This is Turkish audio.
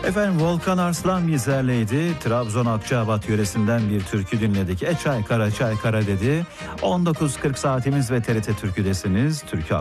Efendim Volkan Arslan bizlerleydi. Trabzon Akçaabat yöresinden bir türkü dinledik. Çay kara çay kara dedi. 19.40 saatimiz ve TRT Türkü'desiniz. Türkü